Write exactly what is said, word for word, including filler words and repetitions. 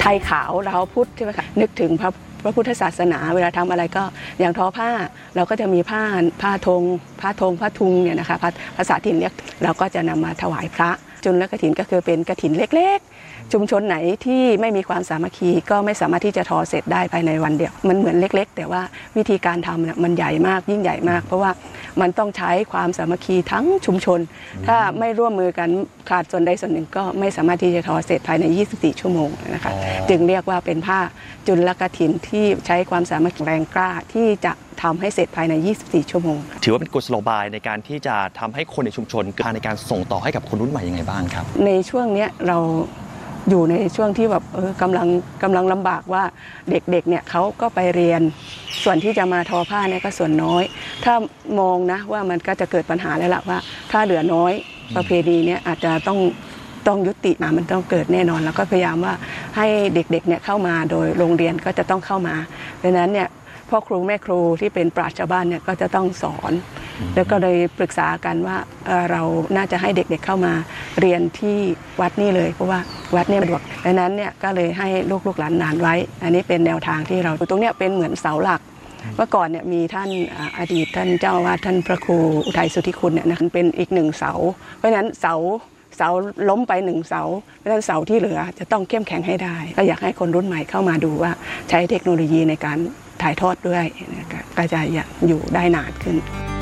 ทยขาวเราพุทธใช่ไหมคะนึกถึงพระพระพุทธศาสนาเวลาทำอะไรก็อย่างทอผ้าเราก็จะมีผ้าผ้าธงผ้าธงผ้าทุงเนี่ยนะคะภาษาถิ่นเรียกเราก็จะนำมาถวายพระจุลกฐินก็คือเป็นกฐินเล็กๆชุมชนไหนที่ไม่มีความสามัคคีก็ไม่สามารถที่จะทอเสร็จได้ภายในวันเดียวมันเหมือนเล็กๆแต่ว่าวิธีการทำเนี่ยมันใหญ่มากยิ่งใหญ่มากเพราะว่ามันต้องใช้ความสามัคคีทั้งชุมชนถ้าไม่ร่วมมือกันขาดส่วนใดส่วนหนึ่งก็ไม่สามารถที่จะทอเสร็จภายในยี่สิบสี่ชั่วโมงนะคะจึงเรียกว่าเป็นผ้าจุลกฐินที่ใช้ความสามัคคีแรงกล้าที่จะทำให้เสร็จภายในยี่สิบสี่ชั่วโมงถือว่าเป็นกุศโลบายในการที่จะทำให้คนในชุมชนเกิดในการส่งต่อให้กับคนรุ่นใหม่ยังไงบ้างครับในช่วงนี้เราอยู่ในช่วงที่แบบเออกำลังกำลังลำบากว่าเด็กๆเนี่ยเขาก็ไปเรียนส่วนที่จะมาทอผ้าเนี่ยก็ส่วนน้อยถ้ามองนะว่ามันก็จะเกิดปัญหาแล้วล่ะว่าถ้าเหลือน้อยประเพณีเนี่ยอาจจะต้องต้องยุติมามันต้องเกิดแน่นอนแล้วก็พยายามว่าให้เด็กๆเนี่ยเข้ามาโดยโรงเรียนก็จะต้องเข้ามาดังนั้นเนี่ยพ่อครูแม่ครูที่เป็นปราชญ์ชาวบ้านเนี่ยก็จะต้องสอนแล้วก็เลยปรึกษากันว่าเราน่าจะให้เด็กๆเข้ามาเรียนที่วัดนี่เลยเพราะว่าวัดนี่สะดวกดังนั้นเนี่ยก็เลยให้ลูกๆหลานๆไว้อันนี้เป็นแนวทางที่เราตรงนี้เป็นเหมือนเสาหลักเมื่อก่อนเนี่ยมีท่านอดีตท่านเจ้าอาวาสท่านพระครูอุทัยสุทธิคุณเนี่ยนะเป็นอีกหนึ่งเสาเพราะฉะนั้นเสาเสาล้มไปหนึ่งเสาเพราะฉะนั้นเสาที่เหลือจะต้องเข้มแข็งให้ได้ก็อยากให้คนรุ่นใหม่เข้ามาดูว่าใช้เทคโนโลยีในการถ่ายทอดด้วยก็จะอยู่ได้นานขึ้น